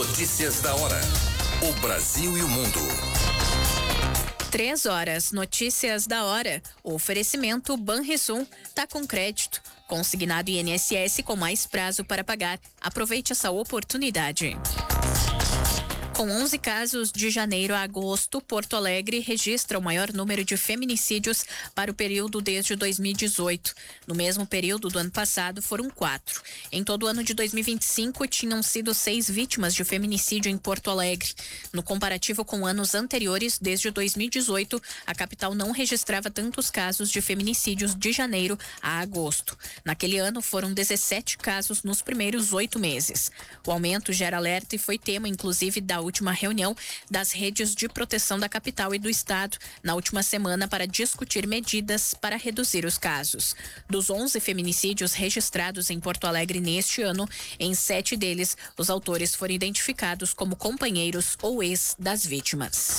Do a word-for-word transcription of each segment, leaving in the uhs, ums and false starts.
Notícias da hora. O Brasil e o mundo. Três horas, notícias da hora. O oferecimento Banrisul tá com crédito. Consignado I N S S com mais prazo para pagar. Aproveite essa oportunidade. Com onze casos de janeiro a agosto, Porto Alegre registra o maior número de feminicídios para o período desde dois mil e dezoito. No mesmo período do ano passado, foram quatro. Em todo o ano de dois mil e vinte e cinco, tinham sido seis vítimas de feminicídio em Porto Alegre. No comparativo com anos anteriores, desde dois mil e dezoito, a capital não registrava tantos casos de feminicídios de janeiro a agosto. Naquele ano, foram dezessete casos nos primeiros oito meses. O aumento gera alerta e foi tema, inclusive, da última reunião das redes de proteção da capital e do estado na última semana para discutir medidas para reduzir os casos. Dos onze feminicídios registrados em Porto Alegre neste ano, em sete deles, os autores foram identificados como companheiros ou ex das vítimas.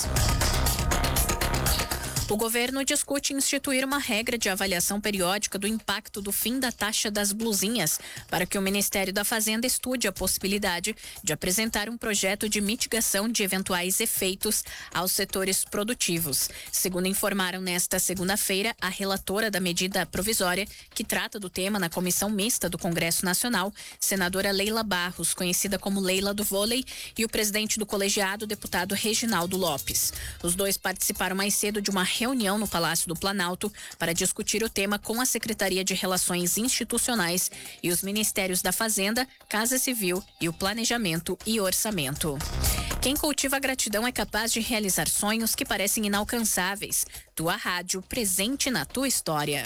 O governo discute instituir uma regra de avaliação periódica do impacto do fim da taxa das blusinhas para que o Ministério da Fazenda estude a possibilidade de apresentar um projeto de mitigação de eventuais efeitos aos setores produtivos. Segundo informaram nesta segunda-feira a relatora da medida provisória que trata do tema na Comissão Mista do Congresso Nacional, senadora Leila Barros, conhecida como Leila do Vôlei, e o presidente do colegiado, deputado Reginaldo Lopes. Os dois participaram mais cedo de uma reunião no Palácio do Planalto para discutir o tema com a Secretaria de Relações Institucionais e os Ministérios da Fazenda, Casa Civil e o Planejamento e Orçamento. Quem cultiva gratidão é capaz de realizar sonhos que parecem inalcançáveis. Tua rádio, presente na tua história.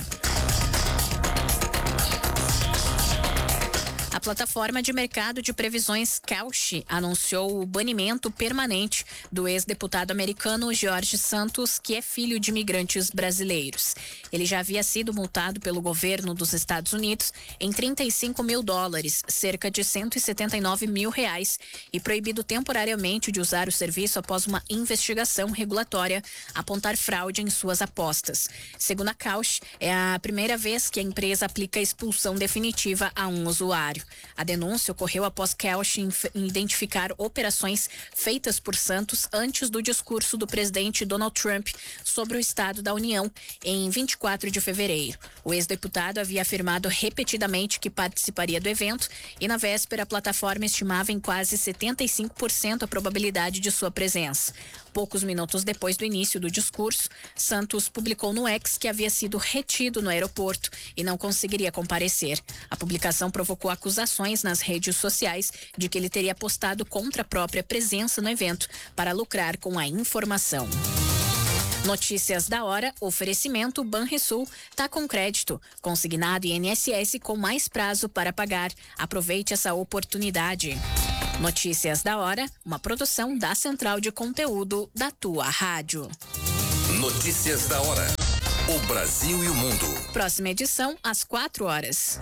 A plataforma de mercado de previsões Kalshi anunciou o banimento permanente do ex-deputado americano George Santos, que é filho de imigrantes brasileiros. Ele já havia sido multado pelo governo dos Estados Unidos em trinta e cinco mil dólares, cerca de cento e setenta e nove mil reais, e proibido temporariamente de usar o serviço após uma investigação regulatória apontar fraude em suas apostas. Segundo a Kalshi, é a primeira vez que a empresa aplica expulsão definitiva a um usuário. A denúncia ocorreu após Kalshi identificar operações feitas por Santos antes do discurso do presidente Donald Trump sobre o Estado da União em vinte e quatro de fevereiro. O ex-deputado havia afirmado repetidamente que participaria do evento e na véspera a plataforma estimava em quase setenta e cinco por cento a probabilidade de sua presença. Poucos minutos depois do início do discurso, Santos publicou no X que havia sido retido no aeroporto e não conseguiria comparecer. A publicação provocou acusações nas redes sociais de que ele teria apostado contra a própria presença no evento para lucrar com a informação. Notícias da hora, oferecimento Banrisul, tá com crédito, consignado I N S S com mais prazo para pagar. Aproveite essa oportunidade. Notícias da hora, uma produção da Central de Conteúdo da tua rádio. Notícias da hora. O Brasil e o mundo. Próxima edição, às quatro horas.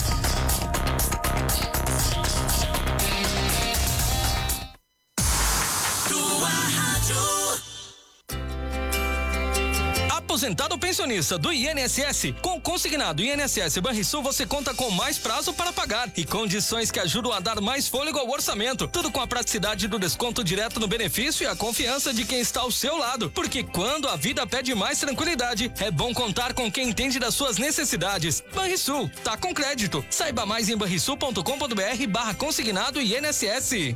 Tua rádio. Aposentado ou pensionista do I N S S, com o consignado I N S S Banrisul você conta com mais prazo para pagar e condições que ajudam a dar mais fôlego ao orçamento. Tudo com a praticidade do desconto direto no benefício e a confiança de quem está ao seu lado. Porque quando a vida pede mais tranquilidade, é bom contar com quem entende das suas necessidades. Banrisul, tá com crédito. Saiba mais em banrisul ponto com ponto br barra consignado I N S S.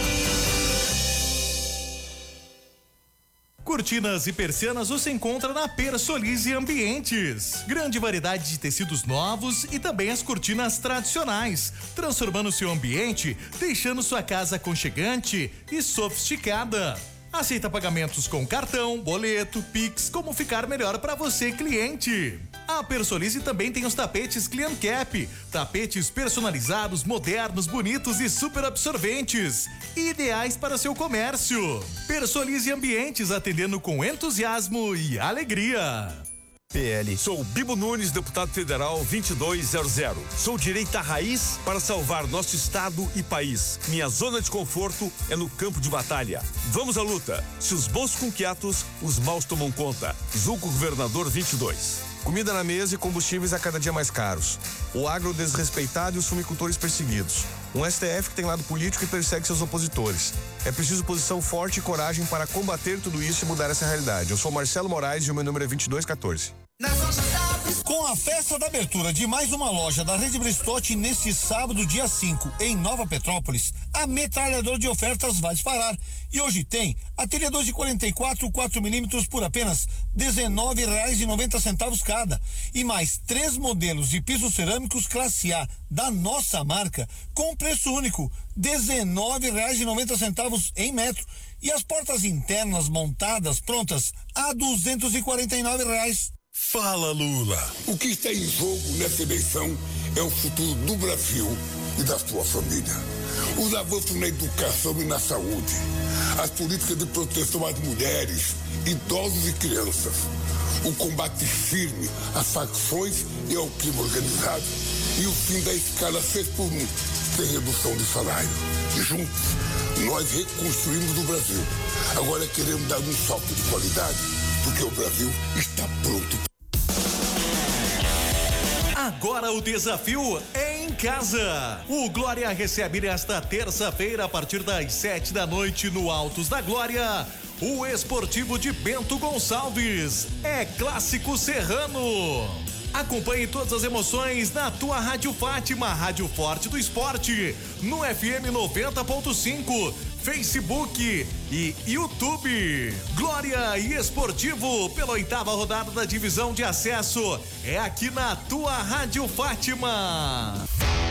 Cortinas e persianas você encontra na Persolize Ambientes. Grande variedade de tecidos novos e também as cortinas tradicionais, transformando seu ambiente, deixando sua casa aconchegante e sofisticada. Aceita pagamentos com cartão, boleto, Pix, como ficar melhor para você, cliente. A Persolize também tem os tapetes Clean Cap, tapetes personalizados, modernos, bonitos e super absorventes, ideais para seu comércio. Persolize Ambientes, atendendo com entusiasmo e alegria. P L. Sou Bibo Nunes, deputado federal vinte e dois zero zero. Sou direita raiz para salvar nosso estado e país. Minha zona de conforto é no campo de batalha. Vamos à luta. Se os bons com quietos, os maus tomam conta. Julgo Governador vinte e dois. Comida na mesa e combustíveis a cada dia mais caros. O agro desrespeitado e os fumicultores perseguidos. Um S T F que tem lado político e persegue seus opositores. É preciso posição forte e coragem para combater tudo isso e mudar essa realidade. Eu sou Marcelo Moraes e o meu número é vinte e dois quatorze. Com a festa da abertura de mais uma loja da Rede Bristotti neste sábado, dia cinco, em Nova Petrópolis, a metralhadora de ofertas vai disparar. E hoje tem a telha dois de quarenta e quatro, quatro milímetros por apenas dezenove reais e noventa centavos cada. E mais três modelos de pisos cerâmicos classe A da nossa marca com preço único, dezenove reais e noventa centavos em metro. E as portas internas montadas prontas a duzentos e quarenta e nove reais. Fala, Lula. O que está em jogo nessa eleição é o futuro do Brasil e da sua família. Os avanços na educação e na saúde, as políticas de proteção às mulheres, idosos e crianças, o combate firme às facções e ao crime organizado e o fim da escala seis por um, sem redução de salário. E juntos, nós reconstruímos o Brasil. Agora queremos dar um salto de qualidade, porque o Brasil está pronto. Agora o desafio é em casa. O Glória recebe nesta terça-feira, a partir das sete da noite, no Altos da Glória, o Esportivo de Bento Gonçalves. É clássico serrano. Acompanhe todas as emoções na tua Rádio Fátima, Rádio Forte do Esporte, no F M noventa ponto cinco, Facebook e YouTube. Glória e Esportivo pela oitava rodada da divisão de acesso. É aqui na tua Rádio Fátima.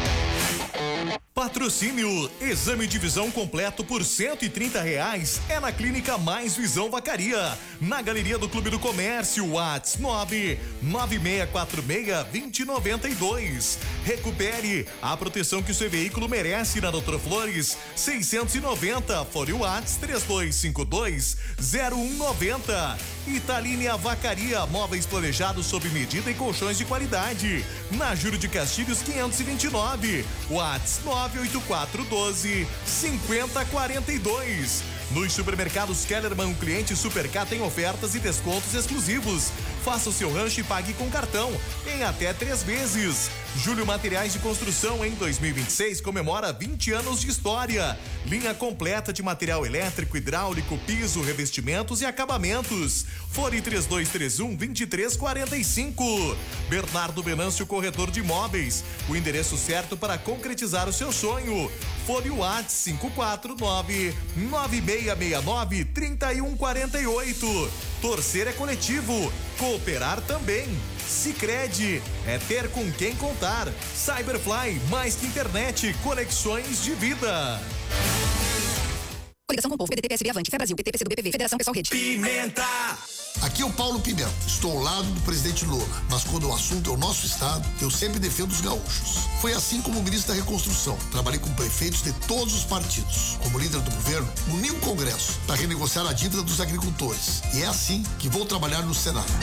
Patrocínio: exame de visão completo por cento e trinta reais é na Clínica Mais Visão Vacaria, na Galeria do Clube do Comércio. WhatsApp nove nove seis quatro seis, dois zero nove dois. Recupere a proteção que o seu veículo merece na Doutor Flores seiscentos e noventa. Fone WhatsApp três dois cinco dois, zero um nove zero. Italínia Vacaria, móveis planejados sob medida e colchões de qualidade, na Júlio de Castilhos quinhentos e vinte e nove. WhatsApp nove oito quatro um dois, cinco zero quatro dois. Nos supermercados Kellerman, o cliente Supercar tem ofertas e descontos exclusivos. Faça o seu rancho e pague com cartão em até três vezes. Júlio Materiais de Construção, em dois mil e vinte e seis, comemora vinte anos de história. Linha completa de material elétrico, hidráulico, piso, revestimentos e acabamentos. Fone três dois três um, dois três quatro cinco. Bernardo Venâncio, corretor de imóveis. O endereço certo para concretizar o seu sonho. Fone WhatsApp cinco quatro nove, nove seis seis nove, três um quatro oito. Torcer é coletivo, cooperar também. Sicredi é ter com quem contar. Cyberfly, mais que internet, conexões de vida. Coligação com o Povo, P D T, P S B, Avante, Fé Brasil, P T, P C do B, P V, Federação Pessoal Rede. Pimenta! Aqui é o Paulo Pimenta. Estou ao lado do presidente Lula, mas quando o assunto é o nosso estado, eu sempre defendo os gaúchos. Foi assim como ministro da Reconstrução. Trabalhei com prefeitos de todos os partidos. Como líder do governo, uni o Congresso para renegociar a dívida dos agricultores. E é assim que vou trabalhar no Senado.